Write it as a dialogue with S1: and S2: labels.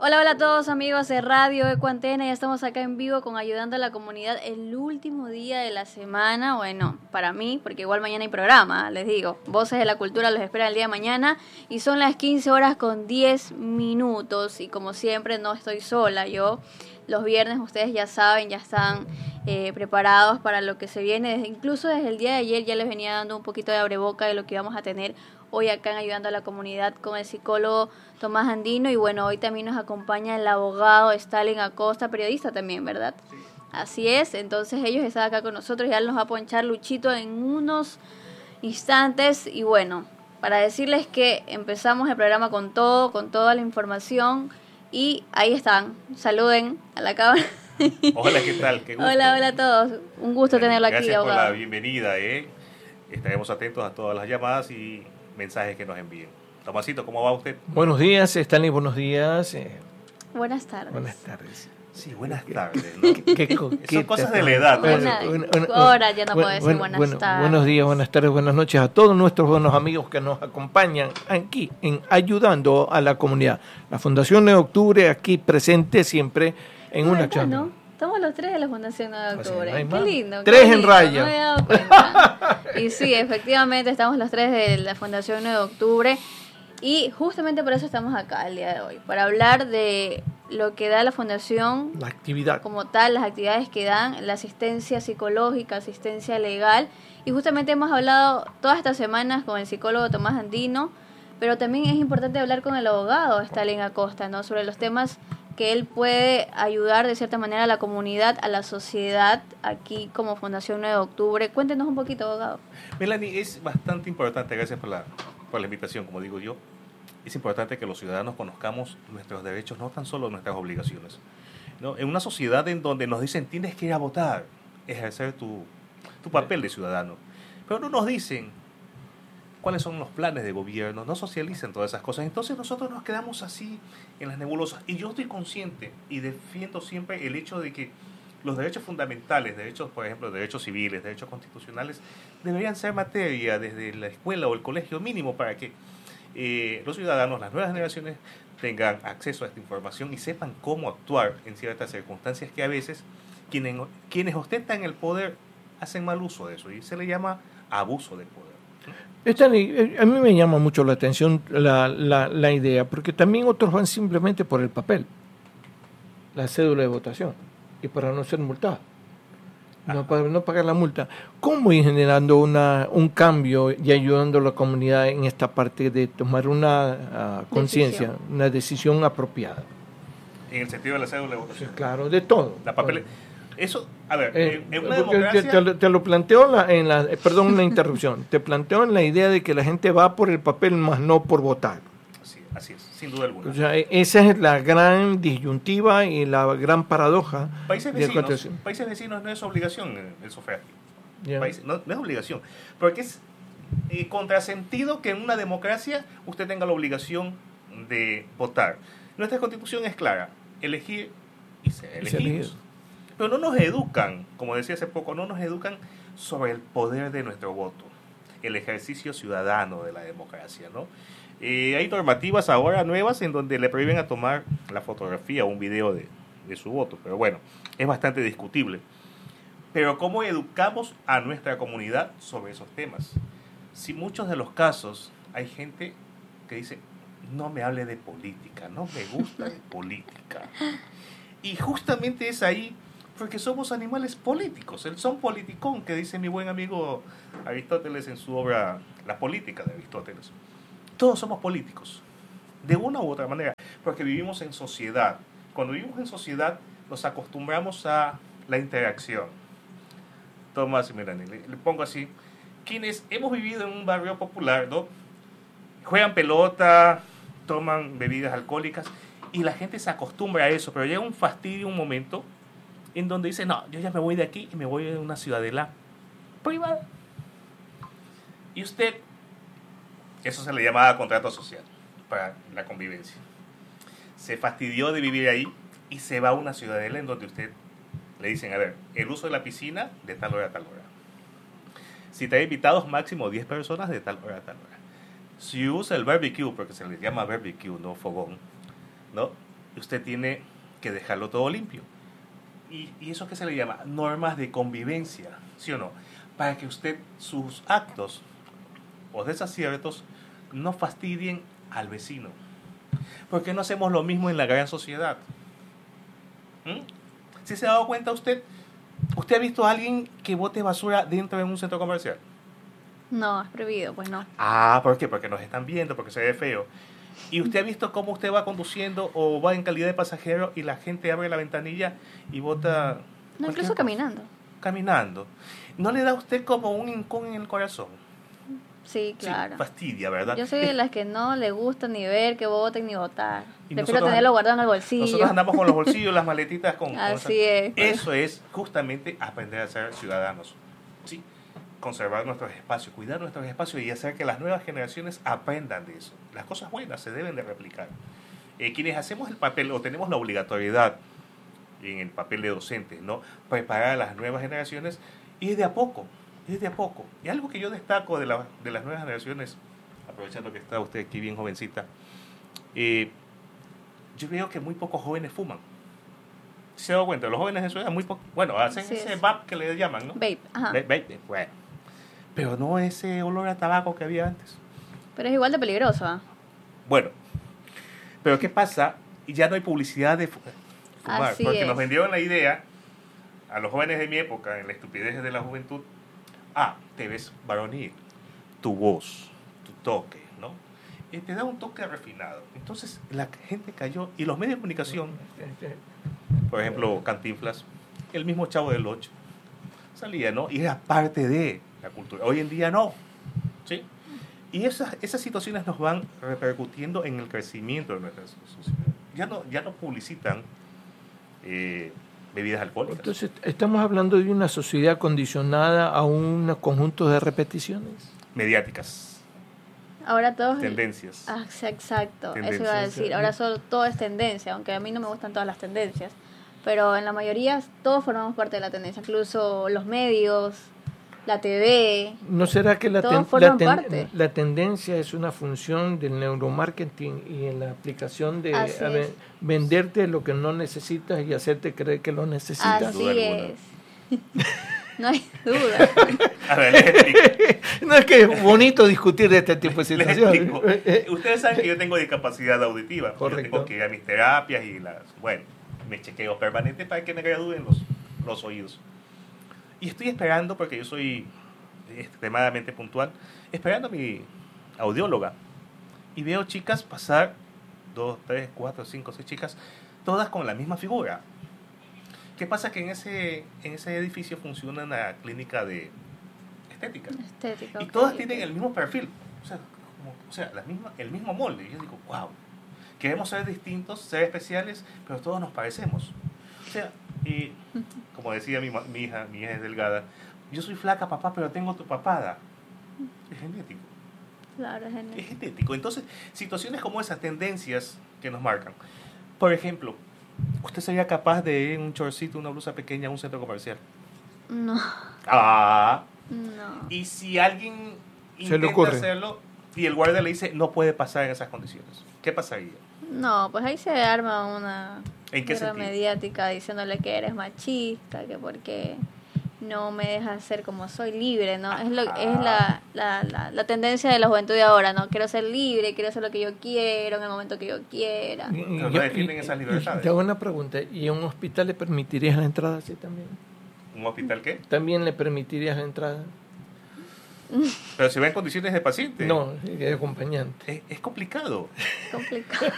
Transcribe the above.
S1: Hola, hola a todos amigos de Radio Ecuantena, ya estamos acá en vivo con Ayudando a la Comunidad el último día de la semana, bueno, para mí, porque igual mañana hay programa, les digo, Voces de la Cultura los espera el día de mañana y son las 15 horas con 10 minutos y como siempre no estoy sola, yo los viernes ustedes ya saben, ya están preparados para lo que se viene, incluso desde el día de ayer ya les venía dando un poquito de abreboca de lo que vamos a tener hoy acá en Ayudando a la Comunidad con el psicólogo Tomás Andino y bueno, hoy también nos acompaña el abogado Stalin Acosta, periodista también, ¿verdad? Sí. Así es, entonces ellos están acá con nosotros, ya nos va a ponchar Luchito en unos instantes y bueno, para decirles que empezamos el programa con todo, con toda la información y ahí están, saluden a la cámara.
S2: Hola, ¿qué tal? Qué gusto.
S1: Hola, hola a todos, un gusto tenerlo aquí,
S2: Gracias
S1: abogado.
S2: por la bienvenida, Estaremos atentos a todas las llamadas y mensajes que nos envíen. Tomasito, ¿cómo va usted?
S3: Buenos días, Stanley, buenos días.
S1: Buenas tardes.
S3: Buenas tardes.
S2: Sí, buenas tardes, ¿no? Son cosas de la edad, ¿no?
S1: Ahora ya no puedo decir buenas tardes.
S3: Buenos días, buenas tardes, buenas noches a todos nuestros buenos amigos que nos acompañan aquí en Ayudando a la Comunidad. La Fundación 9 de Octubre aquí presente siempre en una charla.
S1: ¿No? Estamos los tres de la Fundación 9 de Octubre. Qué lindo.
S3: Tres
S1: qué lindo,
S3: en raya.
S1: No me he dado cuenta. Y sí, efectivamente estamos los tres de la Fundación 9 de Octubre. Y justamente por eso estamos acá el día de hoy. Para hablar de lo que da la Fundación.
S3: La actividad.
S1: Como tal, las actividades que dan, la asistencia psicológica, asistencia legal. Y justamente hemos hablado todas estas semanas con el psicólogo Tomás Andino. Pero también es importante hablar con el abogado Stalin Acosta, ¿no? Sobre los temas que él puede ayudar de cierta manera a la comunidad, a la sociedad, aquí como Fundación 9 de Octubre. Cuéntenos un poquito, abogado.
S2: Melanie, es bastante importante, gracias por la invitación, como digo yo, es importante que los ciudadanos conozcamos nuestros derechos, no tan solo nuestras obligaciones. ¿No? En una sociedad en donde nos dicen, tienes que ir a votar, ejercer tu papel de ciudadano, pero no nos dicen cuáles son los planes de gobierno, no socializan todas esas cosas. Entonces nosotros nos quedamos así en las nebulosas. Y yo estoy consciente y defiendo siempre el hecho de que los derechos fundamentales, derechos, por ejemplo, derechos civiles, derechos constitucionales, deberían ser materia desde la escuela o el colegio mínimo para que los ciudadanos, las nuevas generaciones, tengan acceso a esta información y sepan cómo actuar en ciertas circunstancias que a veces quienes ostentan el poder hacen mal uso de eso y se le llama abuso de poder.
S3: Stanley, a mí me llama mucho la atención la idea, porque también otros van simplemente por el papel, la cédula de votación, y para no ser multado, para no pagar la multa. ¿Cómo ir generando un cambio y ayudando a la comunidad en esta parte de tomar una conciencia, una decisión apropiada?
S2: En el sentido de la cédula de votación.
S3: Sí, claro, de todo.
S2: La papel. Eso, a ver, en una democracia...
S3: Te lo planteo perdón una interrupción, te planteo en la idea de que la gente va por el papel más no por votar.
S2: Sí, así es, sin duda alguna.
S3: O sea, esa es la gran disyuntiva y la gran paradoja.
S2: Países vecinos no es obligación el sufragio.
S3: Yeah.
S2: No es obligación, porque es contrasentido que en una democracia usted tenga la obligación de votar. Nuestra constitución es clara, elegir y ser elegidos. Pero no nos educan, como decía hace poco, no nos educan sobre el poder de nuestro voto, el ejercicio ciudadano de la democracia, ¿no? Hay normativas ahora nuevas en donde le prohíben a tomar la fotografía o un video de su voto, pero bueno, es bastante discutible. Pero ¿cómo educamos a nuestra comunidad sobre esos temas? Si muchos de los casos hay gente que dice, no me hable de política, no me gusta de política. Y justamente es ahí porque somos animales políticos, el son politicón que dice mi buen amigo Aristóteles en su obra La Política de Aristóteles. Todos somos políticos, de una u otra manera, porque vivimos en sociedad. Cuando vivimos en sociedad nos acostumbramos a la interacción. Tomás y Melanie, le pongo así, quienes hemos vivido en un barrio popular, ¿no? Juegan pelota, toman bebidas alcohólicas y la gente se acostumbra a eso, pero llega un fastidio, un momento en donde dice, no, yo ya me voy de aquí y me voy a una ciudadela privada. Y usted, eso se le llamaba contrato social para la convivencia. Se fastidió de vivir ahí y se va a una ciudadela en donde usted le dicen, a ver, el uso de la piscina de tal hora a tal hora. Si te hay invitados, máximo 10 personas de tal hora a tal hora. Si usa el barbecue, porque se le llama barbecue, no fogón, ¿no? usted tiene que dejarlo todo limpio. ¿Y eso qué se le llama? Normas de convivencia, ¿sí o no? Para que usted, sus actos o desaciertos no fastidien al vecino. ¿Por qué no hacemos lo mismo en la gran sociedad? ¿Sí se ha dado cuenta usted? ¿Usted ha visto a alguien que bote basura dentro de un centro comercial?
S1: No, es prohibido, pues no.
S2: Ah, ¿por qué? Porque nos están viendo, porque se ve feo. ¿Y usted ha visto cómo usted va conduciendo o va en calidad de pasajero y la gente abre la ventanilla y bota...
S1: No, incluso caminando.
S2: Caminando. ¿No le da a usted como un hincón en el corazón?
S1: Sí, claro.
S2: Sí, fastidia, ¿verdad?
S1: Yo soy de las que no le gusta ni ver que voten ni votar.
S2: Y
S1: Prefiero tenerlo guardado en el bolsillo.
S2: Nosotros andamos con los bolsillos, las maletitas con...
S1: Así es.
S2: Eso es justamente aprender a ser ciudadanos. ¿Sí? Conservar nuestros espacios, cuidar nuestros espacios y hacer que las nuevas generaciones aprendan de eso. Las cosas buenas se deben de replicar. Quienes hacemos el papel o tenemos la obligatoriedad en el papel de docentes, ¿no? Preparar a las nuevas generaciones y es de a poco, es de a poco. Y algo que yo destaco de las nuevas generaciones, aprovechando que está usted aquí bien jovencita, yo veo que muy pocos jóvenes fuman. ¿Se ha dado cuenta? Los jóvenes de su edad muy poco, bueno, hacen
S1: Sí,
S2: ese vape que le llaman, ¿no?
S1: Vape, ajá.
S2: Vape, bueno. Pero no ese olor a tabaco que había antes.
S1: Pero es igual de peligroso, ¿ah?
S2: Bueno, pero ¿qué pasa? Y ya no hay publicidad de fumar.
S1: Así
S2: Porque
S1: es.
S2: nos vendieron la idea a los jóvenes de mi época, en la estupidez de la juventud. Te ves varonil, tu voz, tu toque, ¿no? Y te da un toque refinado. Entonces la gente cayó, y los medios de comunicación, por ejemplo, Cantinflas, el mismo Chavo del Ocho, salía, ¿no? Y era parte de la cultura. Hoy en día no, ¿sí? Y esas situaciones nos van repercutiendo en el crecimiento de nuestra sociedad. Ya no publicitan bebidas alcohólicas.
S3: Entonces, ¿estamos hablando de una sociedad condicionada a un conjunto de repeticiones?
S2: Mediáticas.
S1: Ahora todos...
S2: Tendencias.
S1: Exacto,
S2: Tendencias.
S1: eso iba a decir. Ahora todo es tendencia, aunque a mí no me gustan todas las tendencias. Pero en la mayoría todos formamos parte de la tendencia, incluso los medios, la TV.
S3: ¿No será que
S1: Todos forman parte.
S3: la tendencia es una función del neuromarketing y en la aplicación de
S1: Así es.
S3: venderte lo que no necesitas y hacerte creer que lo necesitas?
S1: Así
S2: Duda
S1: es. No hay duda.
S2: A ver, les explico.
S3: No es que es bonito discutir de este tipo de
S2: Les
S3: situaciones.
S2: explico. Ustedes saben que yo tengo discapacidad auditiva.
S3: Correcto.
S2: Yo tengo que ir a mis terapias y me chequeo permanente para que me gradúen los oídos. Y estoy esperando, porque yo soy extremadamente puntual, esperando a mi audióloga. Y veo chicas pasar, 2, 3, 4, 5, 6 chicas, todas con la misma figura. ¿Qué pasa? Que en ese edificio funciona una clínica de estética.
S1: Estética.
S2: Y
S1: ok.
S2: todas tienen el mismo perfil. O sea el mismo molde. Y yo digo, wow, queremos ser distintos, ser especiales, pero todos nos parecemos. O sea, y como decía mi hija es delgada, yo soy flaca, papá, pero tengo tu papada. Es genético.
S1: Claro, genial.
S2: Es genético. Entonces, situaciones como esas, tendencias que nos marcan. Por ejemplo, ¿usted sería capaz de ir en un chorcito, una blusa pequeña a un centro comercial?
S1: No, no.
S2: Y si alguien
S3: Se le
S2: intenta
S3: ocurre.
S2: hacerlo y el guardia le dice no puede pasar en esas condiciones, ¿qué pasaría?
S1: No, pues ahí se arma una
S2: ¿En qué
S1: guerra
S2: sentido?
S1: mediática diciéndole que eres machista, que porque no me dejas ser como soy libre, ¿no? Es la tendencia de la juventud de ahora, ¿no? Quiero ser libre, quiero hacer lo que yo quiero en el momento que yo quiera.
S2: Pero no defienden esas libertades.
S3: Te hago una pregunta. ¿Y en un hospital le permitirías la entrada así también?
S2: ¿Un hospital qué?
S3: ¿También le permitirías la entrada?
S2: Pero si va en condiciones de paciente.
S3: No, de acompañante.
S2: Es complicado.
S1: Complicado.